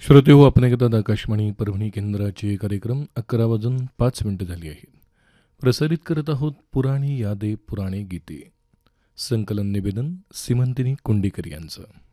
श्रोते हो, आपण ऐकतात आकाशवाणी परभणी केंद्राचे कार्यक्रम 11 वाजून 5 मिनिटं झाली आहेत. प्रसारित करत आहोत पुराणी यादे पुराणे गीते. संकलन निवेदन सिमंतिनी कुंडीकर यांचं.